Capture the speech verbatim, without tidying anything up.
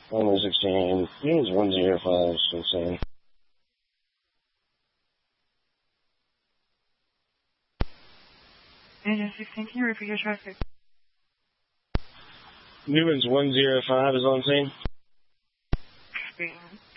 one sixteen, Newlands one zero five, sixteen. Engine sixteen, can you repeat your traffic? Newlands one zero five is on scene. Speaking.